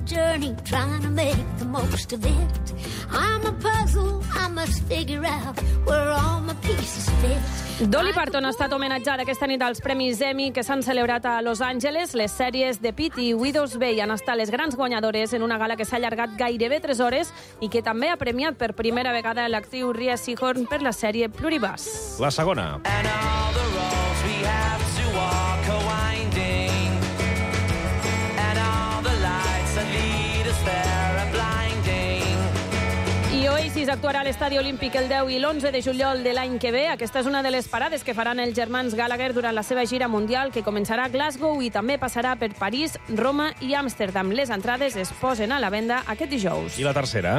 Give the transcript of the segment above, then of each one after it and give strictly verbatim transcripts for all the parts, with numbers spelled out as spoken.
journey, trying to make the most of it. I'm a puzzle, I must figure out where all my pieces fit. Dolly Parton ha estat homenatjada aquesta nit als Premis Emmy que s'han celebrat a Los Angeles. Les sèries The Pitt i Widow's Bay han estat les grans guanyadores en una gala que s'ha allargat gairebé tres hores i que també ha premiat per primera vegada l'actriu Rhea Seehorn per la sèrie Pluribus. La segona. And all the roads we have to walk are winding, and all the lights that lead us there are blinding. I Oasis actuarà a l'Estadi Olímpic el deu i l'onze de juliol de l'any que ve. Aquesta és una de les parades que faran els germans Gallagher durant la seva gira mundial, que començarà a Glasgow i també passarà per París, Roma i Amsterdam. Les entrades es posen a la venda aquest dijous. I la tercera?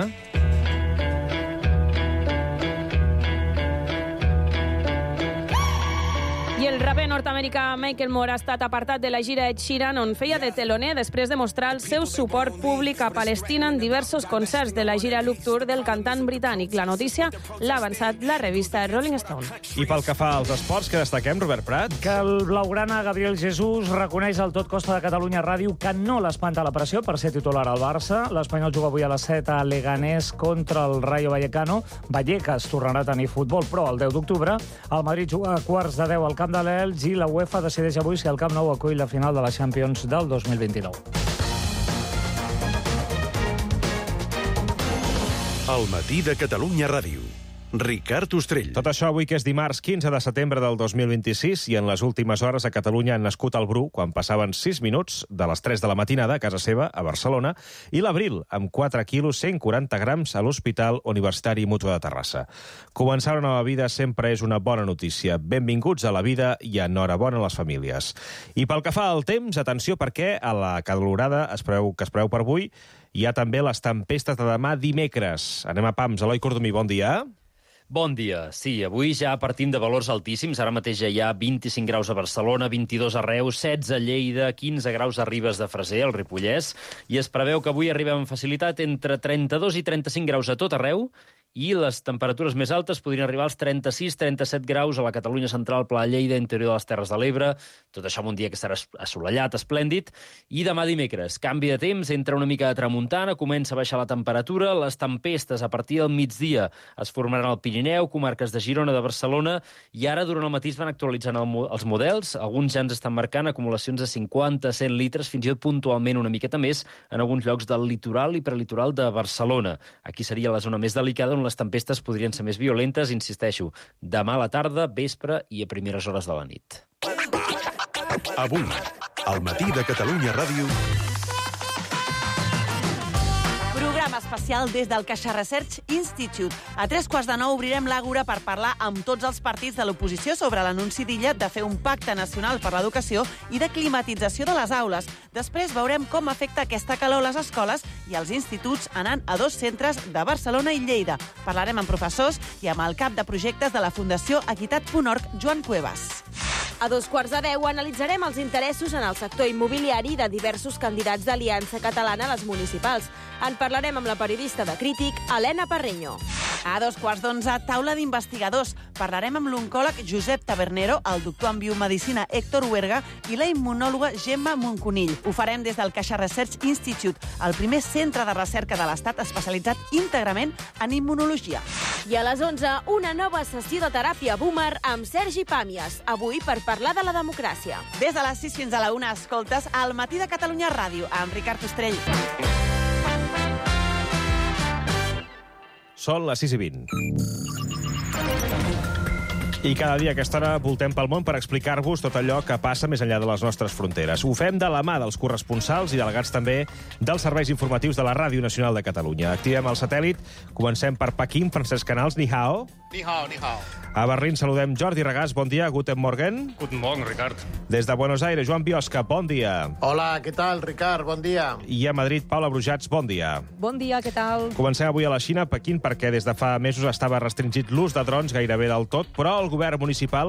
I el raper nord-americà Michael Moore ha estat apartat de la gira Ed Sheeran, on feia de teloner després de mostrar el seu suport públic a Palestina en diversos concerts de la gira Look Tour del cantant britànic. La notícia l'ha avançat la revista Rolling Stone. I pel que fa als esports, que destaquem, Robert Prat? Que el blaugrana Gabriel Jesús reconeix al Tot Costa de Catalunya Ràdio que no l'espanta la pressió per ser titular al Barça. L'Espanyol juga avui a les set a Leganés contra el Rayo Vallecano. Vallecas tornarà a tenir futbol, però el deu d'octubre el Madrid juga a quarts de deu al camp de l'Elx i la UEFA decideix avui si el Camp Nou acull la final de la Champions del dos mil vint-i-nou. El matí de Catalunya Ràdio. Ricard Ostrell. Tot això avui, que és dimarts quinze de setembre del dos mil vint-i-sis, i en les últimes hores a Catalunya han nascut el Bru, quan passaven sis minuts de les tres de la matinada a casa seva, a Barcelona, i l'Abril, amb quatre quilos cent quaranta grams a l'Hospital Universitari Mútua de Terrassa. Començar una nova vida sempre és una bona notícia. Benvinguts a la vida i enhorabona a les famílies. I pel que fa al temps, atenció, perquè a la calorada es preveu, que es preveu per avui hi ha també les tempestes de demà dimecres. Anem a Pams. Eloi Cordomí, bon dia. Bon dia. Sí, avui ja partim de valors altíssims. Ara mateix ja hi ha vint-i-cinc graus a Barcelona, vint-i-dos a Reus, setze a Lleida, quinze graus a Ribes de Freser, al Ripollès, i es preveu que avui arribem amb facilitat entre trenta-dos i trenta-cinc graus a tot arreu, i les temperatures més altes podrien arribar als trenta-sis trenta-set graus a la Catalunya central, Pla de Lleida, interior de les Terres de l'Ebre, tot això en un dia que estarà assolellat, esplèndid. I demà dimecres, canvi de temps, entra una mica de tramuntana, comença a baixar la temperatura, les tempestes a partir del migdia es formaran al Pirineu, comarques de Girona, de Barcelona, i ara durant el matí es van actualitzant el, els models, alguns ja ens estan marcant acumulacions de cinquanta a cent litres, fins i tot puntualment una miqueta més, en alguns llocs del litoral i prelitoral de Barcelona. Aquí seria la zona més delicada, on les tempestes podrien ser més violentes, insisteixo, demà a la tarda, vespre i a primeres hores de la nit. Avui, al matí de Catalunya Ràdio... Programa especial des del Caixa Research Institute. A tres quarts de nou obrirem l'Àgora per parlar amb tots els partits de l'oposició sobre l'anunci d'Illa de fer un pacte nacional per l'educació i de climatització de les aules. Després veurem com afecta aquesta calor a les escoles i als instituts, anant a dos centres de Barcelona i Lleida. Parlarem amb professors i amb el cap de projectes de la Fundació Equitat punt org, Joan Cuevas. A dos quarts de deu analitzarem els interessos en el sector immobiliari de diversos candidats d'Aliança Catalana a les municipals. En parlarem amb la periodista de Crític, Helena Parreño. A dos quarts d'onze, taula d'investigadors. Parlarem amb l'oncòleg Josep Tabernero, el doctor en biomedicina Héctor Huerga i la immunòloga Gemma Monconill. Ho farem des del Caixa Research Institute, el primer centre de recerca de l'Estat especialitzat íntegrament en immunologia. I a les onze, una nova sessió de teràpia boomer amb Sergi Pàmies. Avui per parlar de la democràcia. Des de les sis fins a la una escoltes al matí de Catalunya Ràdio amb Ricard Ostrell. Són les sis i vint. I cada dia a aquesta hora voltem pel món per explicar-vos tot allò que passa més enllà de les nostres fronteres. Ho fem de la mà dels corresponsals i delegats també dels serveis informatius de la Ràdio Nacional de Catalunya. Activem el satèl·lit. Comencem per Pequín. Francesc Canals, ni hao. Ni hao, ni hao. A Berlín saludem Jordi Regàs. Bon dia. Guten Morgen. Guten Morgen, Ricard. Des de Buenos Aires, Joan Biosca. Bon dia. Hola, què tal, Ricard? Bon dia. I a Madrid, Paula Brujats. Bon dia. Bon dia, què tal? Comencem avui a la Xina, Pequín, perquè des de fa mesos estava restringit l'ús de drons gairebé del tot, però el govern municipal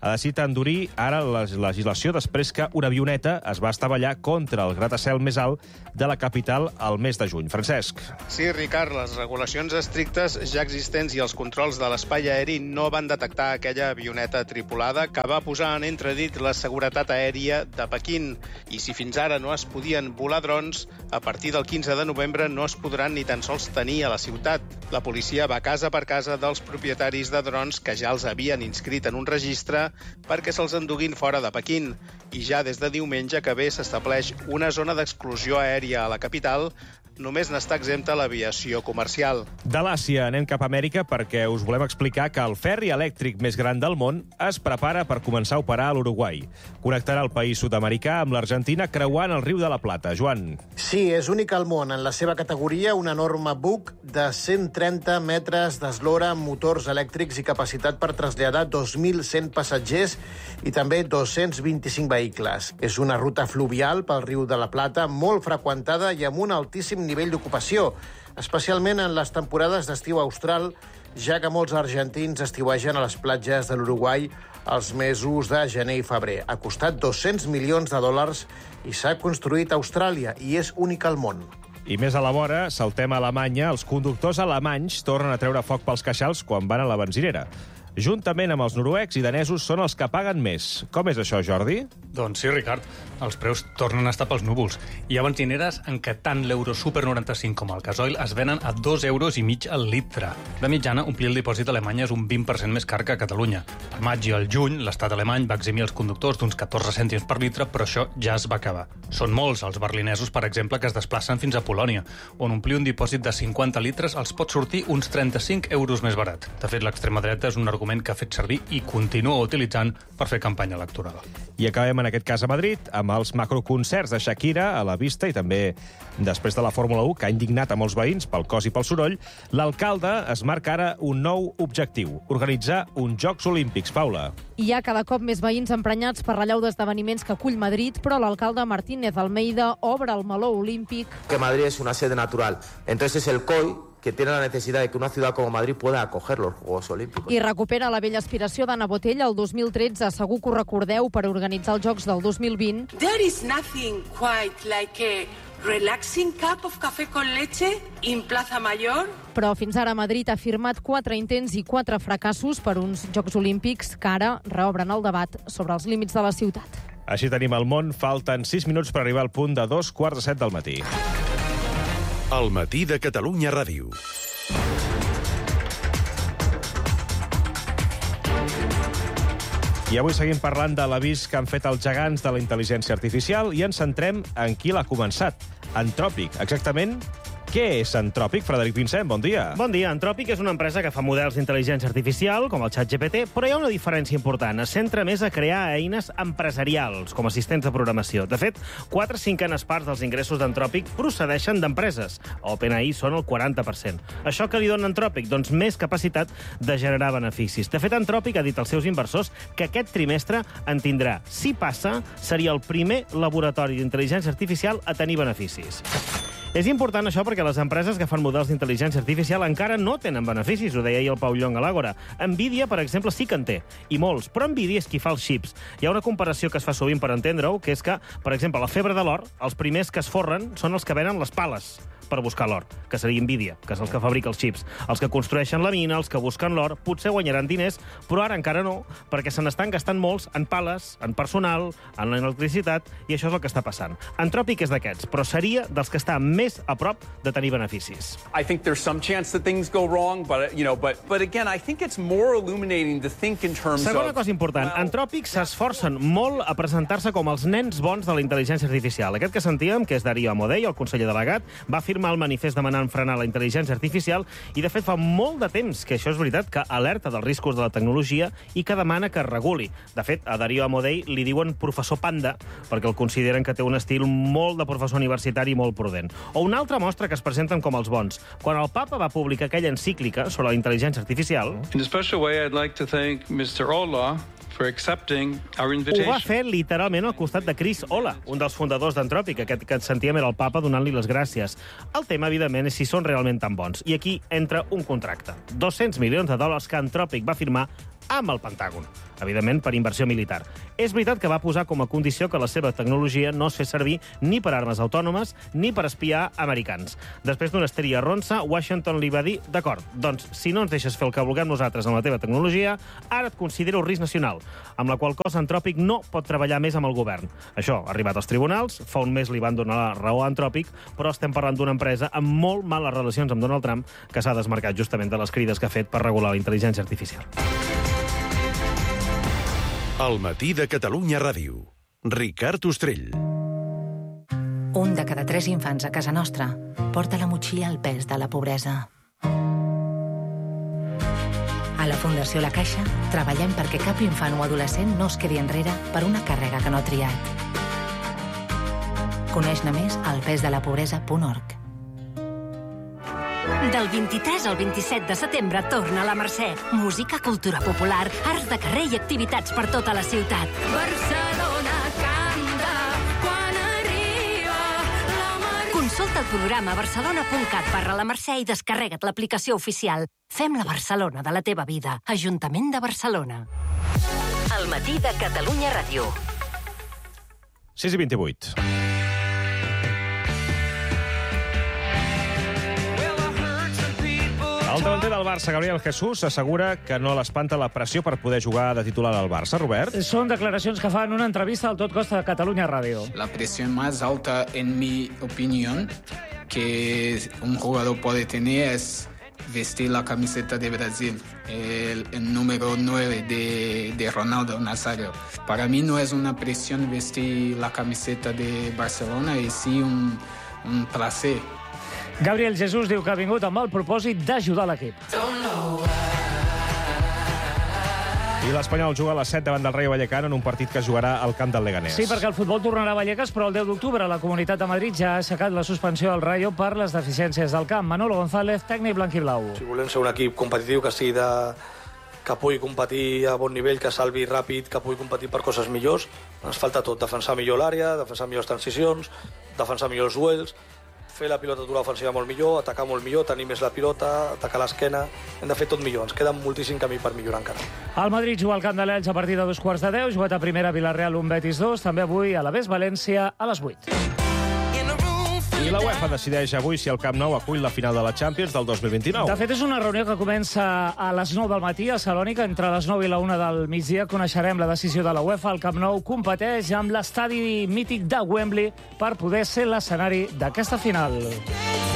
ha decidit endurir ara la legislació després que una avioneta es va estavellar contra el gratacel més alt de la capital al mes de juny. Francesc. Sí, Ricard, les regulacions estrictes ja existents i els controls de l'espai aeri no van detectar aquella avioneta tripulada que va posar en entredit la seguretat aèria de Pequín. I si fins ara no es podien volar drons, a partir del quinze de novembre no es podran ni tan sols tenir a la ciutat. La policia va casa per casa dels propietaris de drons que ja els havien inscrit en un registre perquè se'ls enduguin fora de Pequín. I ja des de diumenge que ve s'estableix una zona d'exclusió aèria a la capital. Només n'està exempta l'aviació comercial. De l'Àsia anem cap a Amèrica perquè us volem explicar que el ferri elèctric més gran del món es prepara per començar a operar a l'Uruguai. Connectarà el país sud-americà amb l'Argentina creuant el riu de la Plata. Joan. Sí, és únic al món en la seva categoria, un enorme buc de cent trenta metres d'eslora amb motors elèctrics i capacitat per traslladar dos mil cent passatgers i també dos-cents vint-i-cinc vehicles. És una ruta fluvial pel riu de la Plata molt freqüentada i amb un altíssim nivell d'ocupació, especialment en les temporades d'estiu austral, ja que molts argentins estiuegen a les platges de l'Uruguai els mesos de gener i febrer. Ha costat dos-cents milions de dòlars i s'ha construït a Austràlia i és únic al món. I més a la vora, saltem a Alemanya. Els conductors alemanys tornen a treure foc pels queixals quan van a la benzinera. Juntament amb els noruecs i danesos són els que paguen més. Com és això, Jordi? Doncs sí, Ricard. Els preus tornen a estar pels núvols. Hi ha benzineres en què tant l'euro Super noranta-cinc com el gasoil es venen a dos euros i mig al litre. De mitjana, omplir el dipòsit a Alemanya és un vint per cent més car que a Catalunya. Al maig i al juny, l'estat alemany va eximir els conductors d'uns catorze cèntims per litre, però això ja es va acabar. Són molts els berlinesos, per exemple, que es desplacen fins a Polònia, on omplir un dipòsit de cinquanta litres els pot sortir uns trenta-cinc euros més barat. De fet, l'extrema dreta és un argument que ha fet servir i continua utilitzant per fer campanya electoral. I acabem en aquest cas a Madrid amb els macroconcerts de Shakira a la vista i també després de la Fórmula u, que ha indignat a molts veïns pel cos i pel soroll, l'alcalde es marca ara un nou objectiu, organitzar uns Jocs Olímpics. Paula. Hi ha cada cop més veïns emprenyats per l'allau d'esdeveniments que acull Madrid, però l'alcalde Martínez Almeida obre el meló olímpic. Que Madrid es una sede natural. Entonces es el C O I que tiene la necesidad de que una ciudad como Madrid pueda acoger los Juegos Olímpicos. I recupera la vella aspiració d'Anna Botell el dos mil tretze. Segur que ho recordeu per organitzar els Jocs del dos mil vint. There is nothing quite like a relaxing cup of café con leche in Plaza Mayor. Però fins ara Madrid ha firmat quatre intents i quatre fracassos per uns Jocs Olímpics que ara reobren el debat sobre els límits de la ciutat. Així tenim el món. Falten sis minuts per arribar al punt de dos quarts de set del matí. El matí de Catalunya Ràdio. I avui seguim parlant de l'avís que han fet els gegants de la intel·ligència artificial i ens centrem en qui l'ha començat. Anthropic, exactament. Què és Anthropic? Frederic Vincent, bon dia. Bon dia. Anthropic és una empresa que fa models d'intel·ligència artificial, com el ChatGPT, però hi ha una diferència important. Es centra més a crear eines empresarials, com assistents de programació. De fet, quatre cinquenes parts dels ingressos d'Anthropic procedeixen d'empreses. A OpenAI són el quaranta per cent. Això que li dona Anthropic? Doncs més capacitat de generar beneficis. De fet, Anthropic ha dit als seus inversors que aquest trimestre en tindrà. Si passa, seria el primer laboratori d'intel·ligència artificial a tenir beneficis. És important això perquè les empreses que fan models d'intel·ligència artificial encara no tenen beneficis, ho deia ahir el Pau Llong a l'Àgora. Nvidia, per exemple, sí que en té, i molts, però Nvidia és qui fa els xips. Hi ha una comparació que es fa sovint per entendre-ho, que és que, per exemple, la febre de l'or, els primers que es forren són els que venen les pales per buscar l'or, que seria Nvidia, que és els que fabrica els xips. Els que construeixen la mina, els que busquen l'or, potser guanyaran diners, però ara encara no, perquè se n'estan gastant molts en pales, en personal, en l'electricitat, i això és el que està passant. Anthropic és d'aquests, però seria dels que està més a prop de tenir beneficis. I think there's some chance that things go wrong, but you know, but but again, I think it's more illuminating to think in terms of. Segona cosa important, Anthropic s'esforcen molt a presentar-se com els nens bons de la intel·ligència artificial. Aquest que sentíem, que és Darío Amodei, el conseller delegat, va afirmar el manifest demanant frenar la intel·ligència artificial i, de fet, fa molt de temps que això és veritat, que alerta dels riscos de la tecnologia i que demana que es reguli. De fet, a Darío Amodei li diuen professor panda perquè el consideren que té un estil molt de professor universitari i molt prudent. O una altra mostra que es presenten com els bons. Quan el papa va publicar aquella encíclica sobre la intel·ligència artificial, In a special way, I'd like to thank mister Ola for accepting our invitation. Ho va fer literalment al costat de Chris Ola, un dels fundadors d'Anthropic. Aquest que sentíem era el papa donant-li les gràcies. El tema, evidentment, és si són realment tan bons. I aquí entra un contracte. dos-cents milions de dòlars que Anthropic va firmar amb el Pentàgon, evidentment per inversió militar. És veritat que va posar com a condició que la seva tecnologia no es fes servir ni per armes autònomes ni per espiar americans. Després d'una esteria ronça, Washington li va dir: d'acord, doncs, si no ens deixes fer el que vulguem nosaltres amb la teva tecnologia, ara et considero risc nacional, amb la qual cosa Antròpic no pot treballar més amb el govern. Això ha arribat als tribunals, fa un mes li van donar la raó a Antròpic, però estem parlant d'una empresa amb molt males relacions amb Donald Trump, que s'ha desmarcat justament de les crides que ha fet per regular la intel·ligència artificial. El matí de Catalunya Ràdio. Ricard Ostrell. Un de cada tres infants a casa nostra porta a la motxilla el pes de la pobresa. A la Fundació La Caixa treballem perquè cap infant o adolescent no es quedi enrere per una càrrega que no ha triat. Coneix-ne més al pes de la pobresa punt org. Del vint-i-tres al vint-i-set de setembre torna la Mercè. Música, cultura popular, arts de carrer i activitats per tota la ciutat. Barcelona canta quan arriba la Mercè. Consulta el programa barcelona punt cat barra la Mercè i descarrega't l'aplicació oficial. Fem la Barcelona de la teva vida. Ajuntament de Barcelona. El matí de Catalunya Ràdio. sis i vint-i-vuit. El davanter del Barça, Gabriel Jesús, assegura que no l'espanta la pressió per poder jugar de titular al Barça. Robert? Són declaracions que fa en una entrevista al Tot Costa de Catalunya Ràdio. La presión más alta, en mi opinión, que un jugador puede tener es vestir la camiseta de Brasil, el, el número nueve de, de Ronaldo Nazario. Para mí no es una presión vestir la camiseta de Barcelona, es sí un, un placer. Gabriel Jesús diu que ha vingut amb el propòsit d'ajudar l'equip. I l'Espanyol juga a les set davant del Rayo Vallecano en un partit que es jugarà al camp del Leganés. Sí, perquè el futbol tornarà a Vallecas, però el deu d'octubre la Comunitat de Madrid ja ha aixecat la suspensió del Rayo per les deficiències del camp. Manolo González, tècnic blanquiblau. Si volem ser un equip competitiu, que sigui de... que pugui competir a bon nivell, que salvi ràpid, que pugui competir per coses millors, ens falta tot. Defensar millor l'àrea, defensar millors transicions, defensar millors duels, fer la pilota aturar ofensiva molt millor, atacar molt millor, tenir més la pilota, atacar l'esquena. Hem de fer tot millor. Ens queda moltíssim camí per millorar encara. El Madrid juga al camp de l'Elx a partir de dos quarts de deu, jugat a primera Villarreal un Betis dos, també avui a la Vés València a les vuit. I la UEFA decideix avui si el Camp Nou acull la final de la Champions del dos mil vint-i-nou. De fet, és una reunió que comença a les nou del matí a Salònica. Entre les nou i la una del migdia coneixerem la decisió de la UEFA. El Camp Nou competeix amb l'estadi mític de Wembley per poder ser l'escenari d'aquesta final.